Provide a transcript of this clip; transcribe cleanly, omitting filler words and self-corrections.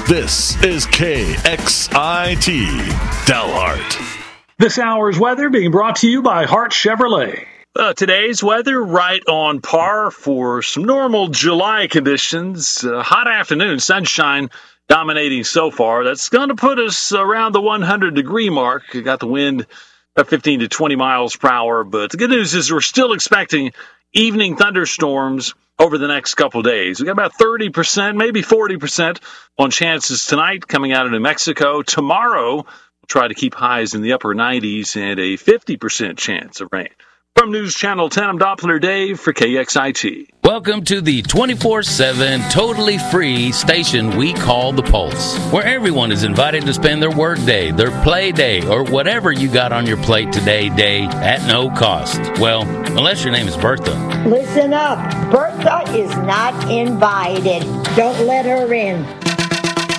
This is KXIT Dalhart. This hour's weather being brought to you by Hart Chevrolet. Today's weather right on par for some normal July conditions. Hot afternoon, sunshine dominating so far. That's going to put us around the 100-degree mark. You got the wind at 15 to 20 miles per hour. But the good news is we're still expecting evening thunderstorms over the next couple of days. We got about 30%, maybe 40% on chances tonight coming out of New Mexico. Tomorrow, we'll try to keep highs in the upper 90s and a 50% chance of rain. From News Channel 10, I'm Doppler Dave for KXIT. Welcome to the 24/7, totally free station we call The Pulse, where everyone is invited to spend their work day, their play day, or whatever you got on your plate today day at no cost. Well, unless your name is Bertha. Listen up. Bertha is not invited. Don't let her in.